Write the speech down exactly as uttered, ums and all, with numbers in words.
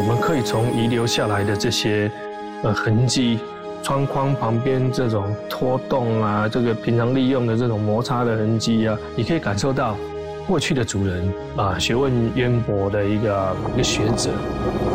们可以从遗留下来的这些呃痕迹，窗框旁边这种拖动啊，这个平常利用的这种摩擦的痕迹啊，你可以感受到过去的主人啊，学问渊博的一个一个学者，